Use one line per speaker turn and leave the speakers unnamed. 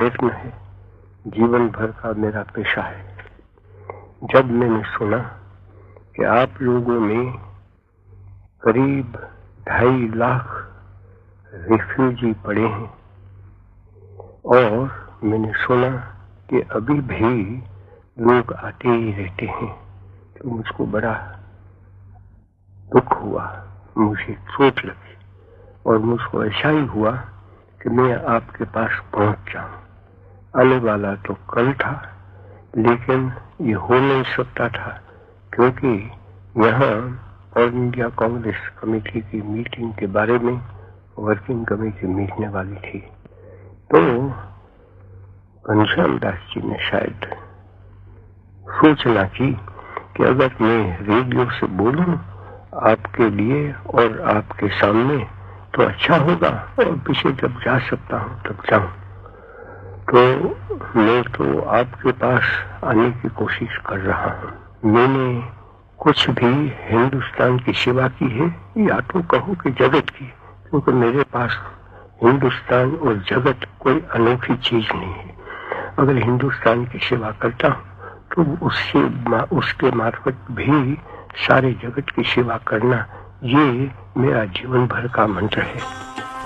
प्रयत्न है, जीवन भर का मेरा पेशा है। जब मैंने सुना कि आप लोगों में करीब 2.5 लाख रिफ्यूजी पड़े हैं और मैंने सुना कि अभी भी लोग आते ही रहते हैं, तो मुझको बड़ा दुख हुआ, मुझे चोट लगी और मुझको ऐसा ही हुआ कि मैं आपके पास पहुंच जाऊं। आने वाला तो कल था, लेकिन ये हो नहीं सकता था क्योंकि यहाँ ऑल इंडिया कांग्रेस कमेटी की मीटिंग के बारे में वर्किंग कमेटी मिलने वाली थी। तो घनश्याम दास जी ने शायद सोचना की कि अगर मैं रेडियो से बोलूं आपके लिए और आपके सामने तो अच्छा होगा, और पीछे जब जा सकता हूं तब जाऊं। तो मैं तो आपके पास आने की कोशिश कर रहा हूं। मैंने कुछ भी हिंदुस्तान की सेवा की है, या तो कहो कि जगत की, क्योंकि मेरे पास हिंदुस्तान और जगत कोई अनोखी चीज नहीं है। अगर हिंदुस्तान की सेवा करता हूं तो उसके मार्फत भी सारे जगत की सेवा करना, ये मेरा जीवन भर का मंत्र है।